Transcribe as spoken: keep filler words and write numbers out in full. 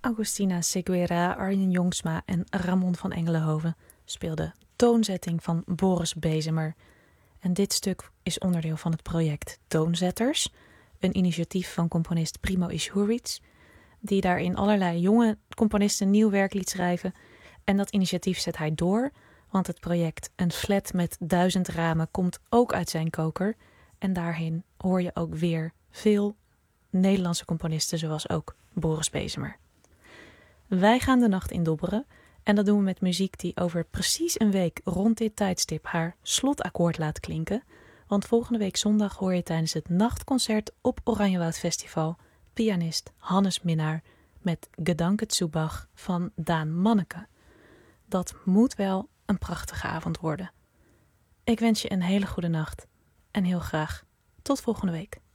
Augustina Seguera, Arjen Jongsma en Ramon van Engelenhoven speelden Toonzetting van Boris Bezemer. En dit stuk is onderdeel van het project Toonzetters, een initiatief van componist Primo Ishurits, die daarin allerlei jonge componisten nieuw werk liet schrijven. En dat initiatief zet hij door, want het project Een flat met duizend ramen komt ook uit zijn koker. En daarin hoor je ook weer veel Nederlandse componisten, zoals ook Boris Bezemer. Wij gaan de nacht in dobberen en dat doen we met muziek die over precies een week rond dit tijdstip haar slotakkoord laat klinken. Want volgende week zondag hoor je tijdens het nachtconcert op Oranjewoud Festival pianist Hannes Minnaar met Gedanke zu Bach van Daan Manneke. Dat moet wel een prachtige avond worden. Ik wens je een hele goede nacht en heel graag tot volgende week.